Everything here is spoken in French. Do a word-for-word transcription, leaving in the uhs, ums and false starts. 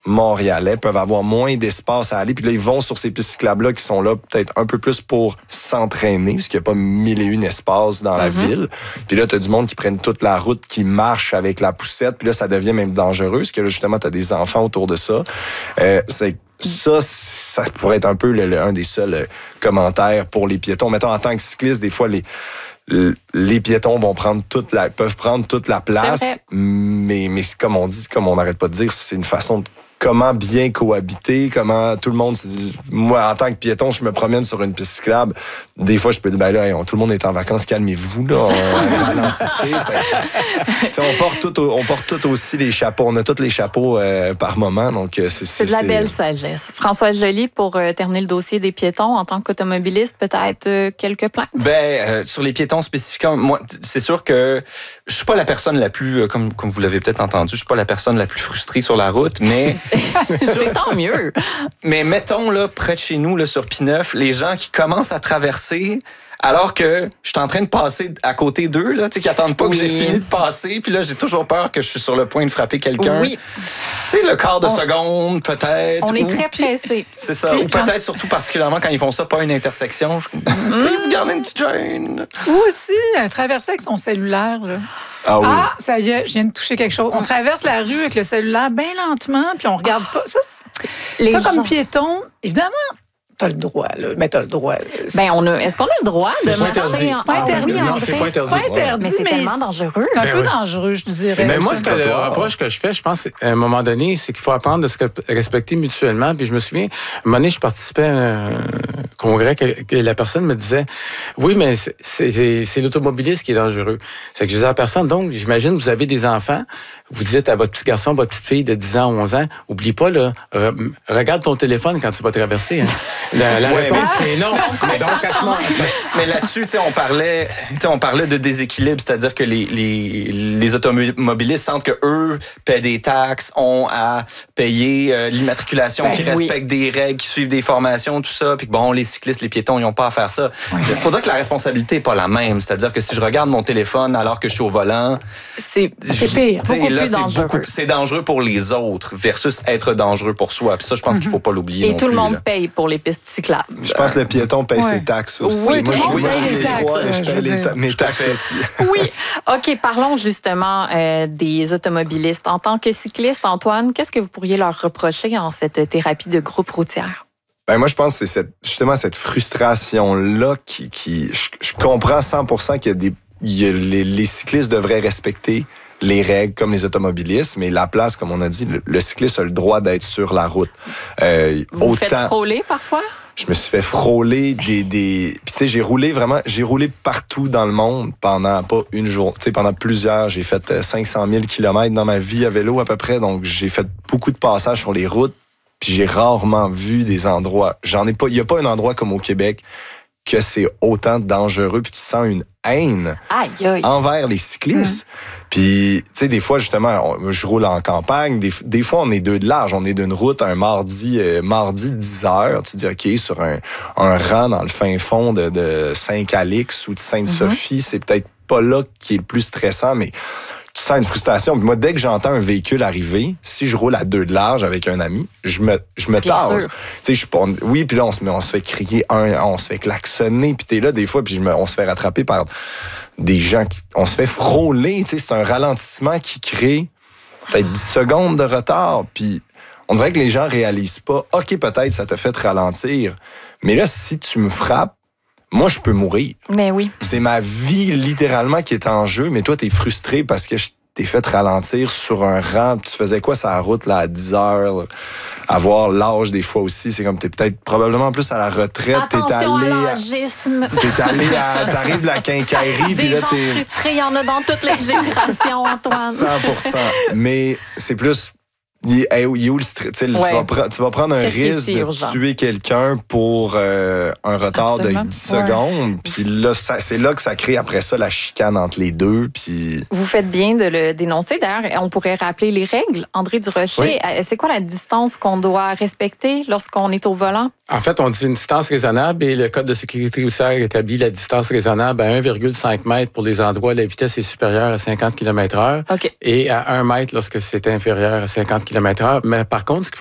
montréalais peuvent avoir moins d'espace à aller. Puis là, ils vont sur ces pistes cyclables-là qui sont là peut-être un peu plus pour s'entraîner, parce qu'il n'y a pas mille et une espaces dans la mm-hmm. ville. Puis là, tu as du monde qui prennent toute la route, qui marche avec la poussette. Puis là, ça devient même dangereux, parce que là, justement, tu as des enfants autour de ça. Euh, c'est Ça, ça pourrait être un peu le, le, un des seuls euh, commentaires pour les piétons. Mettons, en tant que cycliste, des fois, les... les piétons vont prendre toute la, peuvent prendre toute la place, mais, mais comme on dit, comme on n'arrête pas de dire, c'est une façon de comment bien cohabiter, comment tout le monde... Moi, en tant que piéton, je me promène sur une piste cyclable. Des fois, je peux dire, ben là, tout le monde est en vacances, calmez-vous, là. On ralentissez. Ça... on, porte tout, on porte tout aussi les chapeaux. On a tous les chapeaux euh, par moment. Donc, c'est, c'est, c'est de la c'est... belle sagesse. Françoise Joly, pour euh, terminer le dossier des piétons, en tant qu'automobiliste, peut-être euh, quelques plaintes? Ben, euh, sur les piétons spécifiquement, moi, c'est sûr que je suis pas la personne la plus, comme, comme vous l'avez peut-être entendu, je suis pas la personne la plus frustrée sur la route, mais... c'est tant mieux. Mais mettons, là, près de chez nous, là, sur P neuf, les gens qui commencent à traverser alors que je suis en train de passer à côté d'eux, là, tu sais, qui attendent pas oui. que j'ai fini de passer, puis là, j'ai toujours peur que je suis sur le point de frapper quelqu'un. Oui. Tu sais, le quart de on, seconde, peut-être. On est ou, très pressés. C'est ça. Puis, ou peut-être, quand... surtout particulièrement quand ils font ça, pas une intersection. Mm. Vous gardez une petite gêne. Ou aussi, euh, traverser avec son cellulaire, là. Ah oui. Ah, ça y est, je viens de toucher quelque chose. On traverse la rue avec le cellulaire bien lentement, puis on regarde pas. Ça, c'est... ça comme piéton, évidemment, t'as le droit, là. Mais t'as le droit. Ben, on a... Est-ce qu'on a le droit c'est de marcher en... C'est pas interdit. Ah, oui, non, c'est pas interdit. C'est pas interdit, mais c'est mais tellement dangereux. C'est un ben peu oui. dangereux, je dirais. Mais moi, ce que le reproche que je fais, je pense, à un moment donné, c'est qu'il faut apprendre de se respecter mutuellement. Puis je me souviens, à un moment donné, je participais à un congrès que la personne me disait, oui, mais c'est, c'est, c'est l'automobiliste qui est dangereux. C'est que je disais à la personne, donc, j'imagine, vous avez des enfants, vous dites à votre petit garçon, votre petite fille de dix ans, onze ans, oublie pas, là, re- regarde ton téléphone quand tu vas traverser. Hein. La, la ouais, réponse, c'est non. Mais, donc, à ce moment, mais là-dessus, tu sais, on parlait, tu sais, on parlait de déséquilibre, c'est-à-dire que les, les, les automobilistes sentent que eux paient des taxes, ont à payer euh, l'immatriculation, ben, qui oui. respectent des règles, qui suivent des formations, tout ça, puis que bon, les cyclistes, les piétons, ils n'ont pas à faire ça. Il ouais. faut dire que la responsabilité n'est pas la même, c'est-à-dire que si je regarde mon téléphone alors que je suis au volant, c'est, c'est pire. Beaucoup là, plus c'est, dangereux. beaucoup, c'est dangereux pour les autres versus être dangereux pour soi. Puis ça, je pense mm-hmm. qu'il ne faut pas l'oublier. Et non tout plus, le monde là. paye pour les pistes cyclables. Je pense que le piéton paye ouais. ses taxes aussi. Oui, tout le monde paye les taxes. Trois, je paye les ta- mes taxes aussi. Oui. OK, parlons justement euh, des automobilistes. En tant que cycliste, Antoine, qu'est-ce que vous pourriez leur reprocher en cette thérapie de groupe routière? Ben moi, je pense que c'est cette, justement cette frustration-là qui... qui je, je comprends cent pour cent qu'il y a des... Il y a, les, les cyclistes devraient respecter les règles comme les automobilistes, mais la place, comme on a dit, le, le cycliste a le droit d'être sur la route. Euh, vous vous faites frôler parfois? Je me suis fait frôler des... des... Puis tu sais, j'ai roulé vraiment... J'ai roulé partout dans le monde pendant pas une journée. Tu sais, pendant plusieurs. J'ai fait cinq cent mille kilomètres dans ma vie à vélo à peu près. Donc, j'ai fait beaucoup de passages sur les routes. Puis j'ai rarement vu des endroits... J'en ai pas... Il y a pas un endroit comme au Québec que c'est autant dangereux, puis tu sens une haine aïe, aïe. envers les cyclistes. Mmh. Puis, tu sais, des fois, justement, on, je roule en campagne, des, des fois, on est deux de large, on est d'une route un mardi, euh, mardi dix heures, tu te dis, OK, sur un, un rang dans le fin fond de, de Saint-Calix ou de Sainte-Sophie, mmh. c'est peut-être pas là qui est le plus stressant, mais tu sens une frustration. Puis moi, dès que j'entends un véhicule arriver, si je roule à deux de large avec un ami, je me, je me tasse. Tu sais, je suis pas... Oui, puis là, on se, met, on se fait crier, un, on se fait klaxonner, puis t'es là des fois, puis je me, on se fait rattraper par des gens qui... On se fait frôler, tu sais, c'est un ralentissement qui crée peut-être dix secondes de retard, puis on dirait que les gens réalisent pas, OK, peut-être ça t'a fait ralentir, mais là, si tu me frappes, moi, je peux mourir. Mais oui. C'est ma vie, littéralement, qui est en jeu, mais toi, t'es frustré parce que je t'ai fait ralentir sur un rang. Tu faisais quoi sur la route, là, à dix heures? Avoir l'âge, des fois aussi, c'est comme t'es peut-être probablement plus à la retraite. Attention t'es allé à l'âgisme. T'es allé à... T'arrives de la quincaillerie, des puis là, gens t'es... frustrés, il y en a dans toutes les générations, Antoine. cent pour cent. Mais c'est plus... Il est où le stress? Tu, ouais. vas pre- tu vas prendre un Qu'est-ce risque de urgent? tuer quelqu'un pour euh, un retard Absolument. de dix ouais. secondes. Puis là, ça, c'est là que ça crée après ça la chicane entre les deux. Puis... Vous faites bien de le dénoncer. D'ailleurs, on pourrait rappeler les règles. André Durocher, oui. c'est quoi la distance qu'on doit respecter lorsqu'on est au volant? En fait, on dit une distance raisonnable et le Code de sécurité routière établit la distance raisonnable à un virgule cinq mètres pour les endroits où la vitesse est supérieure à cinquante kilomètres heure okay. et à un mètre lorsque c'est inférieur à cinquante kilomètres heure. kilomètres heure. Mais par contre, ce qu'il